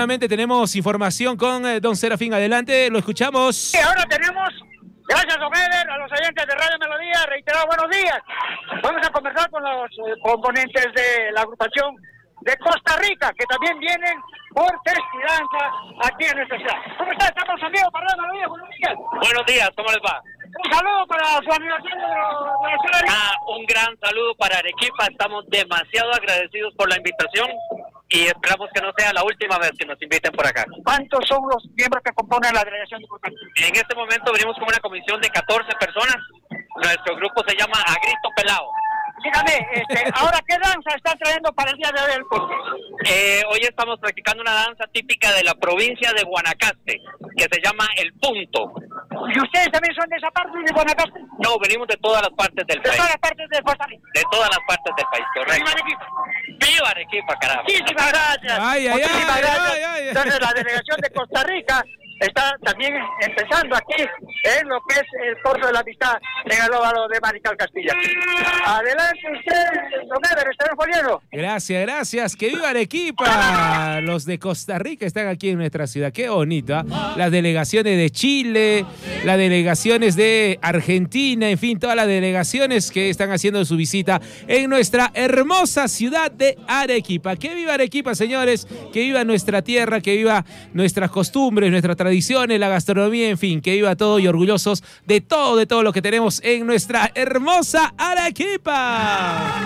nuevamente tenemos información con don Serafín. Adelante, lo escuchamos. Y ahora tenemos, gracias a Eder, a los oyentes de Radio Melodía, reiterado buenos días. Vamos a conversar con los componentes de la agrupación de Costa Rica, que también vienen por festidanza aquí en nuestra ciudad. ¿Cómo está? Estamos amigos para Radio Melodía. Buenos días. Buenos días, ¿cómo les va? Un saludo para su aniversario de la ciudad. Un gran saludo para Arequipa. Estamos demasiado agradecidos por la invitación y esperamos que no sea la última vez que nos inviten por acá. ¿Cuántos son los miembros que componen la delegación de Costa Rica? En este momento venimos con una comisión de 14 personas. Nuestro grupo se llama A Grito Pelado. Dígame, ahora, ¿qué danza están trayendo para el día de hoy el punto? Hoy estamos practicando una danza típica de la provincia de Guanacaste, que se llama el punto. ¿Y ustedes también son de esa parte de Guanacaste? No, venimos de todas las partes del país. De todas las partes de Costa Rica. De todas las partes del país, correcto. ¡Viva Arequipa! ¡Viva Arequipa, carajo! Muchísimas gracias. Muchísimas gracias. Entonces, la delegación de Costa Rica está también empezando aquí en lo que es el Corso de la Amistad en el óvalo de Marical Castilla. Adelante usted, don Eder, estaremos poniendo. Gracias. ¡Que viva Arequipa! Los de Costa Rica están aquí en nuestra ciudad. ¡Qué bonito! Las delegaciones de Chile, las delegaciones de Argentina, en fin, todas las delegaciones que están haciendo su visita en nuestra hermosa ciudad de Arequipa. ¡Que viva Arequipa, señores! ¡Que viva nuestra tierra! ¡Que viva nuestras costumbres, nuestras tradiciones, la gastronomía, en fin, que viva todo y orgullosos de todo lo que tenemos en nuestra hermosa Arequipa.